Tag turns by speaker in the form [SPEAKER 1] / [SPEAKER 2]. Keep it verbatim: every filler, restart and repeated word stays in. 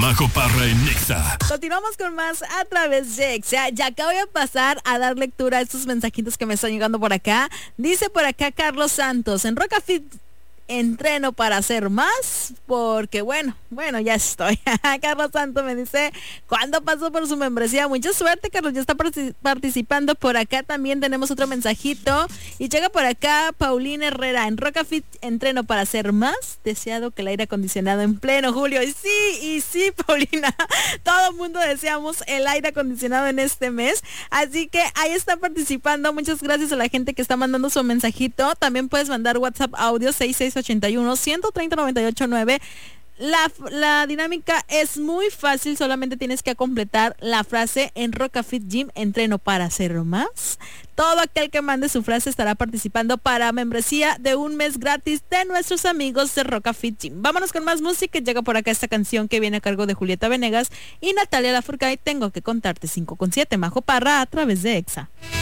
[SPEAKER 1] Majo Parra en Nexa.
[SPEAKER 2] Continuamos con más a través de Exa. Ya acá voy a pasar a dar lectura a estos mensajitos que me están llegando por acá. Dice por acá Carlos Santos, en Roca Fit entreno para hacer más, porque bueno, bueno, ya estoy. Carlos Santos me dice, ¿cuándo pasó por su membresía? Mucha suerte, Carlos, ya está partic- participando. Por acá también tenemos otro mensajito y llega por acá Paulina Herrera, en Roca Fit entreno para hacer más, deseado que el aire acondicionado en pleno julio. Y sí, y sí, Paulina, todo el mundo deseamos el aire acondicionado en este mes, así que ahí está participando. Muchas gracias a la gente que está mandando su mensajito. También puedes mandar WhatsApp audio seis seis ocho uno, uno tres cero, nueve ocho nueve. La, la dinámica es muy fácil, solamente tienes que completar la frase en Roca Fit Gym, entreno para hacer más. Todo aquel que mande su frase estará participando para membresía de un mes gratis de nuestros amigos de Roca Fit Gym. Vámonos con más música. Llega por acá esta canción que viene a cargo de Julieta Venegas y Natalia Lafourcade, Tengo que contarte. Cinco con siete, Majo Parra a través de Exa.